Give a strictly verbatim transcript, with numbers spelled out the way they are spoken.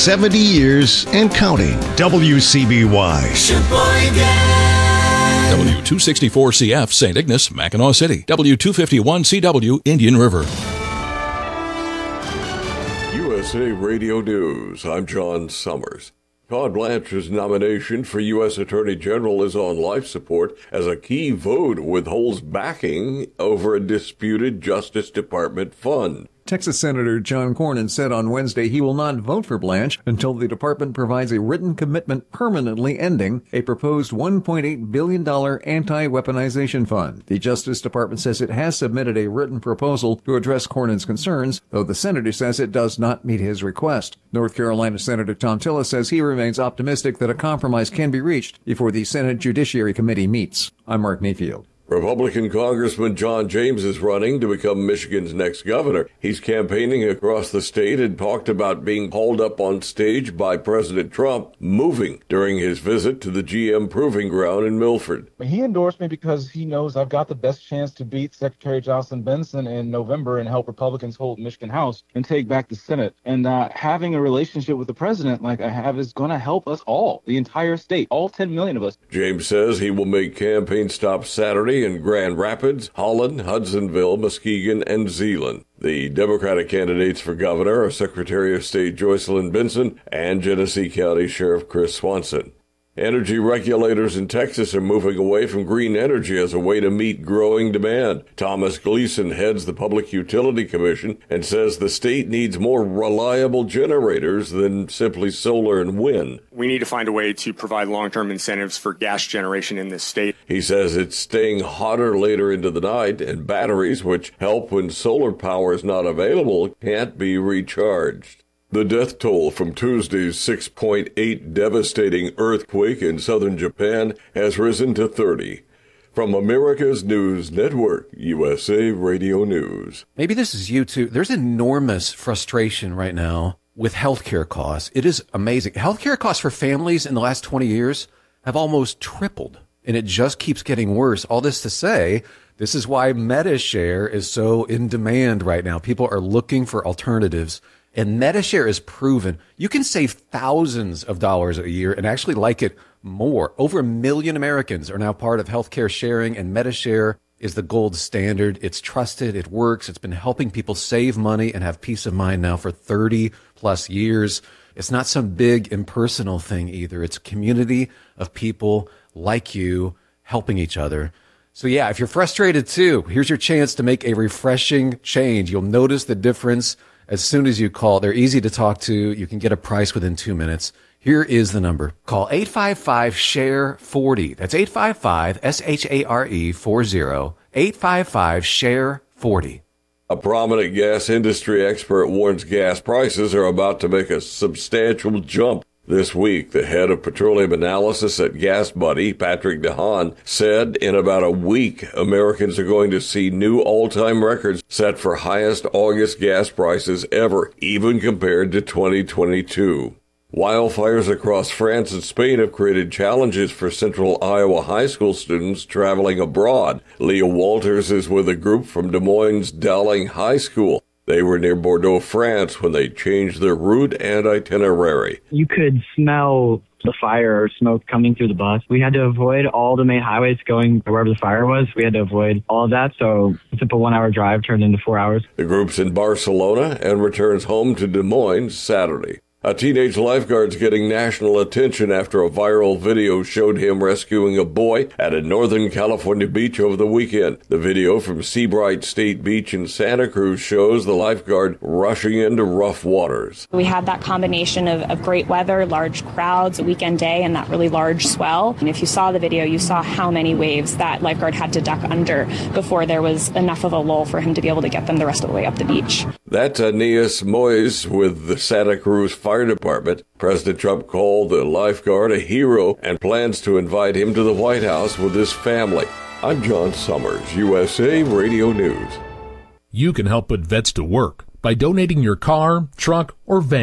seventy years and counting. W C B Y. W two sixty-four C F, Saint Ignace, Mackinac City. W two fifty-one C W, Indian River. U S A Radio News. I'm John Summers. Todd Blanchard's nomination for U S Attorney General is on life support as a key vote withholds backing over a disputed Justice Department fund. Texas Senator John Cornyn said on Wednesday he will not vote for Blanche until the department provides a written commitment permanently ending a proposed one point eight billion dollars anti-weaponization fund. The Justice Department says it has submitted a written proposal to address Cornyn's concerns, though the senator says it does not meet his request. North Carolina Senator Thom Tillis says he remains optimistic that a compromise can be reached before the Senate Judiciary Committee meets. I'm Mark Mayfield. Republican Congressman John James is running to become Michigan's next governor. He's campaigning across the state and talked about being hauled up on stage by President Trump, moving during his visit to the G M Proving Ground in Milford. He endorsed me because he knows I've got the best chance to beat Secretary Jocelyn Benson in November and help Republicans hold Michigan House and take back the Senate. And uh, having a relationship with the president like I have is going to help us all, the entire state, all ten million of us. James says he will make campaign stops Saturday in Grand Rapids, Holland, Hudsonville, Muskegon, and Zeeland. The Democratic candidates for governor are Secretary of State Joycelyn Benson and Genesee County Sheriff Chris Swanson. Energy regulators in Texas are moving away from green energy as a way to meet growing demand. Thomas Gleason heads the Public Utility Commission and says the state needs more reliable generators than simply solar and wind. We need to find a way to provide long-term incentives for gas generation in this state. He says it's staying hotter later into the night, and batteries, which help when solar power is not available, can't be recharged. The death toll from Tuesday's six point eight devastating earthquake in southern Japan has risen to thirty. From America's News Network, U S A Radio News. Maybe this is you too. There's enormous frustration right now with healthcare costs. It is amazing. Healthcare costs for families in the last twenty years have almost tripled, and it just keeps getting worse. All this to say, this is why MediShare is so in demand right now. People are looking for alternatives. And MediShare is proven you can save thousands of dollars a year and actually like it more. Over a million Americans are now part of healthcare sharing, and MediShare is the gold standard. It's trusted. It works. It's been helping people save money and have peace of mind now for thirty plus years. It's not some big impersonal thing either. It's a community of people like you helping each other. So yeah, if you're frustrated too, here's your chance to make a refreshing change. You'll notice the difference as soon as you call. They're easy to talk to. You can get a price within two minutes. Here is the number. Call eight five five, S H A R E, forty. That's eight five five, S H A R E, forty. eight five five, S H A R E, forty. A prominent gas industry expert warns gas prices are about to make a substantial jump. This week, the head of petroleum analysis at GasBuddy, Patrick DeHaan, said in about a week, Americans are going to see new all-time records set for highest August gas prices ever, even compared to twenty twenty-two. Wildfires across France and Spain have created challenges for Central Iowa high school students traveling abroad. Leah Walters is with a group from Des Moines Dowling High School. They were near Bordeaux, France, when they changed their route and itinerary. You could smell the fire or smoke coming through the bus. We had to avoid all the main highways going wherever the fire was. We had to avoid all of that, so a simple one-hour drive turned into four hours. The group's in Barcelona and returns home to Des Moines Saturday. A teenage lifeguard's getting national attention after a viral video showed him rescuing a boy at a Northern California beach over the weekend. The video from Seabright State Beach in Santa Cruz shows the lifeguard rushing into rough waters. We had that combination of, of great weather, large crowds, a weekend day, and that really large swell. And if you saw the video, you saw how many waves that lifeguard had to duck under before there was enough of a lull for him to be able to get them the rest of the way up the beach. That's Aeneas Moyes with the Santa Cruz Fire Department. President Trump called the lifeguard a hero and plans to invite him to the White House with his family. I'm John Summers, U S A Radio News. You can help put vets to work by donating your car, truck, or van